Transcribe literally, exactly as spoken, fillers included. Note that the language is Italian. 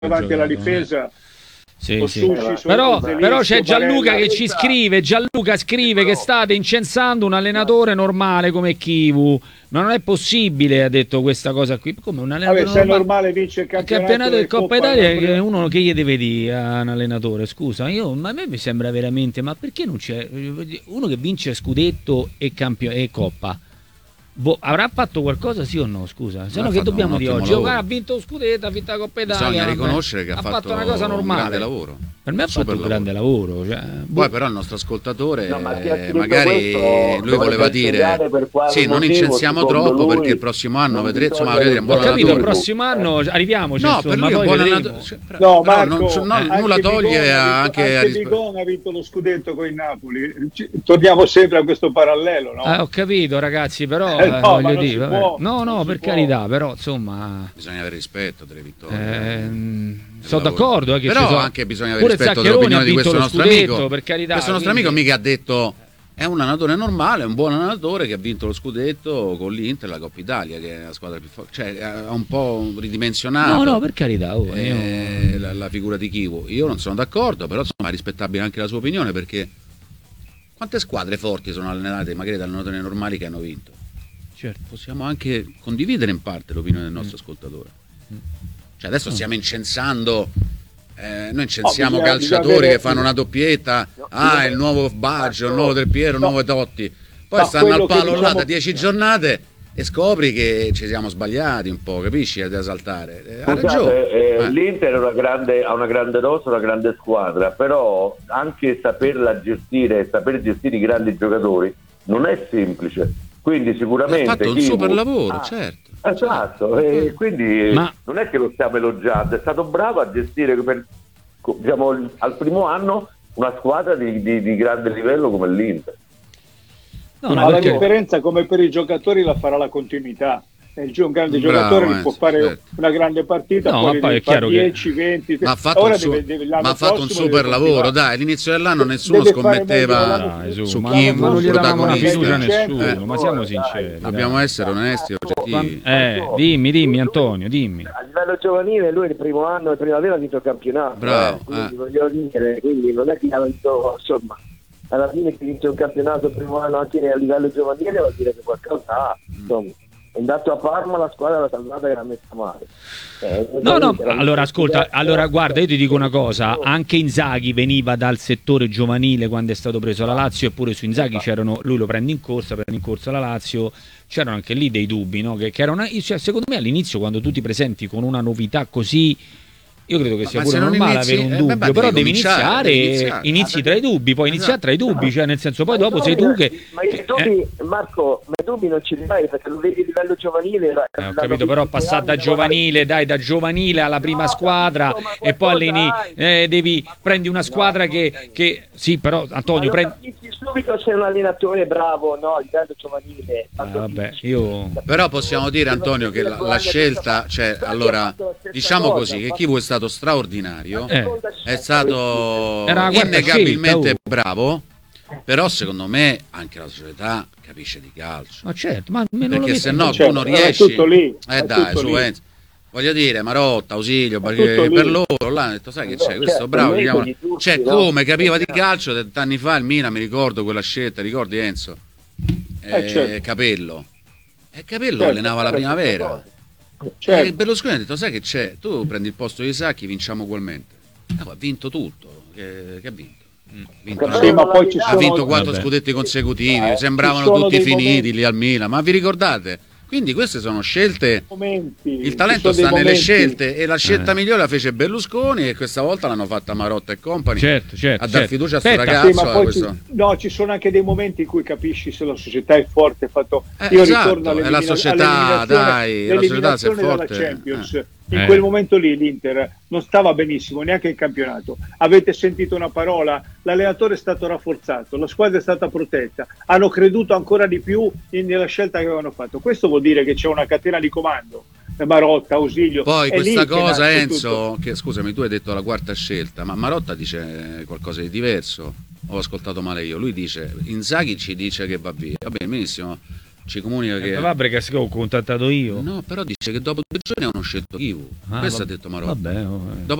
davanti alla difesa. Sì, sì. Però, però c'è Gianluca che ci scrive, Gianluca scrive che state incensando un allenatore normale come Chivu, ma non è possibile, ha detto questa cosa qui. Come un allenatore Vabbè, se normale, è normale vince il campionato, il campionato del Coppa Italia, che uno che gli deve dire a un allenatore, scusa, io, ma a me mi sembra veramente, ma perché non c'è uno che vince scudetto e, campio, e Coppa? Boh, avrà fatto qualcosa sì o no, scusa, se no che dobbiamo di oggi? Oh, ha vinto lo scudetto, ha vinto la Coppa Italia, bisogna riconoscere che ha, ha fatto, fatto una cosa normale, un grande lavoro. Per me ha fatto un grande lavoro, cioè, poi però il nostro ascoltatore no, ma magari questo, lui voleva dire sì, non incensiamo troppo perché il prossimo anno vedrete, insomma, vedere un buon ho capito, allenatore. Il prossimo anno arriviamoci, no, insomma, per lui poi buon vedremo. Cioè, no, Marco, non, non, eh, nulla toglie Bigon anche anche Bigon ha vinto lo scudetto con il Napoli. Torniamo sempre a questo parallelo, no? Eh, ho capito, ragazzi, però eh, no, voglio ma non dire, si può, no, no, non per si può. carità, però insomma bisogna avere rispetto delle vittorie. Eh, sono d'accordo, eh, che però ci sono... anche bisogna avere Pure rispetto Zaccheroni dell'opinione di questo nostro scudetto, amico. Per carità, questo nostro quindi... amico mica ha detto è un allenatore normale, è un buon allenatore che ha vinto lo scudetto con l'Inter e la Coppa Italia, che è la squadra più forte, cioè ha un po' ridimensionato. No, no, per carità, oh, eh, io... la, la figura di Chivu. Io non sono d'accordo, però insomma è rispettabile anche la sua opinione, perché quante squadre forti sono allenate magari da allenatori normali che hanno vinto? Certo. Possiamo anche condividere in parte l'opinione del nostro mm. ascoltatore. Cioè adesso mm. stiamo incensando, eh, noi incensiamo oh, calciatori avere... che fanno una doppietta, no, ah il nuovo Baggio, il nuovo Del Piero, il no. nuovo Totti, poi no, stanno al palo diciamo... là da dieci giornate e scopri che ci siamo sbagliati un po', capisci? Ad esaltare. Eh, ha ragione. Eh, eh. L'Inter è una grande, ha una grande rosa, una grande squadra, però anche saperla gestire, saper gestire i grandi giocatori non è semplice. Quindi sicuramente ha fatto un Chivu... super lavoro, ah, certo. Esatto, e quindi Ma... non è che lo stiamo elogiando, è stato bravo a gestire per, diciamo, al primo anno una squadra di, di, di grande livello come l'Inter. No, ma perché... la differenza, come per i giocatori, la farà la continuità. È un grande Bravo, giocatore eh, può fare certo. una grande partita, no, poi poi è chiaro dieci, che... venti, ma ha fatto ora un, su... deve, deve, ma ha fatto un super lavoro, dai, all'inizio dell'anno nessuno deve scommetteva dai, su, su ma chi non gli davamo una fiducia a nessuno, nessuno, eh. ma siamo sinceri. Dobbiamo dai. essere onesti, oggettivi. Eh, dimmi, dimmi Antonio, dimmi. A livello giovanile lui il primo anno, il primavera ha vinto il campionato. Bravo, eh, quindi eh. voglio dire, quindi non è che ha vinto, insomma, alla fine chi vince un campionato il primo anno anche a livello giovanile vuol dire che qualcosa ha, insomma. È andato a Parma, la squadra l'ha salvata e l'ha messa male. Eh, no, no, allora ascolta, allora guarda, io ti dico una cosa, anche Inzaghi veniva dal settore giovanile quando è stato preso la Lazio, eppure su Inzaghi c'erano, lui lo prende in corsa, prende in corsa la Lazio, c'erano anche lì dei dubbi, no? Che, che era una, cioè, secondo me all'inizio quando tu ti presenti con una novità così, io credo che sia ma pure normale inizi, avere un eh, dubbio, beh, però devi devi iniziare, devi iniziare. inizi tra i dubbi, poi iniziare tra i dubbi, cioè nel senso poi dopo sei tu che... Ma i dubbi, eh, Marco, ma i dubbi non ci li fai perché lo vedi a livello giovanile. Eh, ho capito, però passare da giovanile, dai, da giovanile alla prima squadra e poi alleni, eh, devi, prendi una squadra che, che... Sì, però Antonio, prendi... subito se un allenatore bravo, no, a livello giovanile. Ah, vabbè, io... Però possiamo dire, Antonio, che la, la scelta, cioè, allora, diciamo così, che Chivu è stato straordinario. Eh. È stato innegabilmente scelta, bravo, però secondo me anche la società capisce di calcio. Ma certo, ma perché se no certo, tu non riesci. Tutto lì, eh dai, su Enzo. Voglio dire, Marotta, Ausilio, perché per loro là hanno detto sai che c'è, questo bravo, cioè come capiva di calcio vent'anni fa il Milan, mi ricordo quella scelta, ricordi Enzo? Eh, certo. Capello. E Capello certo, allenava la primavera. Certo. E Berlusconi ha detto sai che c'è, tu prendi il posto di Sacchi, vinciamo ugualmente. Ah, ha vinto tutto, che, che ha vinto? vinto sì, no? ma poi ci ha sono... vinto quattro Vabbè. scudetti consecutivi, eh, sembravano tutti finiti momenti... lì al Milan, ma vi ricordate? Quindi queste sono scelte, momenti, il talento sta nelle momenti. scelte e la scelta eh. migliore la fece Berlusconi e questa volta l'hanno fatta Marotta e compagni, certo, certo, a dar certo. fiducia a sto Aspetta, ragazzo. Sì, ma poi questo... ci, no, ci sono anche dei momenti in cui capisci se la società è forte. Fatto... Eh, Io esatto, ritorno è la società, dai, la società se è forte. Della Champions. Eh. In Eh. quel momento lì l'Inter non stava benissimo neanche in campionato. Avete sentito una parola? L'allenatore è stato rafforzato, la squadra è stata protetta, hanno creduto ancora di più in, nella scelta che avevano fatto. Questo vuol dire che c'è una catena di comando. Marotta, Ausilio. Poi è questa lì che cosa nasce Enzo, tutto. che scusami, tu hai detto la quarta scelta, ma Marotta dice qualcosa di diverso. Ho ascoltato male io. Lui dice Inzaghi ci dice che va via. Va bene, benissimo. ci comunica che... Fabregas che ho contattato io. No, però dice che dopo due giorni hanno scelto Kivu. Ah, Questo va... ha detto Marotta. Vabbè, oh, eh. Dopo